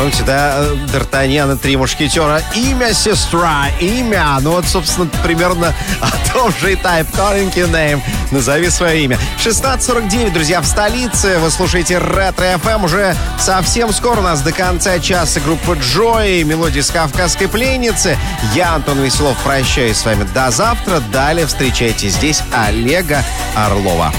Помните, да, Д'Артаньяна, три мушкетера? Имя, сестра, имя. Ну вот, собственно, примерно о том же и Type Calling Your Name. Назови свое имя. 16:49, друзья, в столице. Вы слушаете Ретро FM. Уже совсем скоро у нас до конца часа группа Joy, мелодии с «Кавказской пленницы». Я, Антон Веселов, прощаюсь с вами до завтра. Далее встречайте здесь Олега Орлова.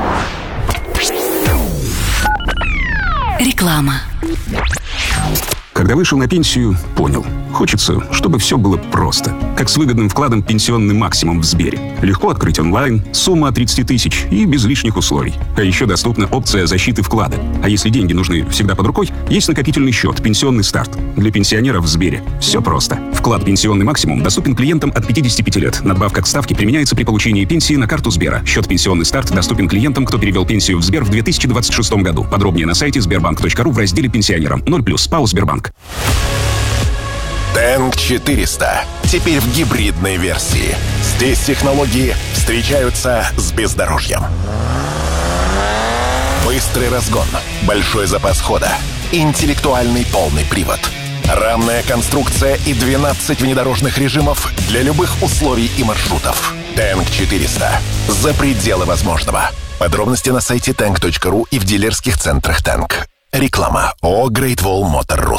Реклама. Когда вышел на пенсию, понял. Хочется, чтобы все было просто. Как с выгодным вкладом «Пенсионный максимум» в Сбере. Легко открыть онлайн, сумма от 30 тысяч и без лишних условий. А еще доступна опция защиты вклада. А если деньги нужны всегда под рукой, есть накопительный счет «Пенсионный старт». Для пенсионеров в Сбере все просто. Вклад «Пенсионный максимум» доступен клиентам от 55 лет. Надбавка к ставке применяется при получении пенсии на карту Сбера. Счет «Пенсионный старт» доступен клиентам, кто перевел пенсию в Сбер в 2026 году. Подробнее на сайте sberbank.ru в разделе «Пенсионерам». 0+, ПАО «Сбербанк». Тэнк 400. Теперь в гибридной версии. Здесь технологии встречаются с бездорожьем. Быстрый разгон, большой запас хода, интеллектуальный полный привод, рамная конструкция и 12 внедорожных режимов для любых условий и маршрутов. Тэнк 400. За пределы возможного. Подробности на сайте tank.ru и в дилерских центрах Тэнк. Реклама ООО Great Wall Motor Rus.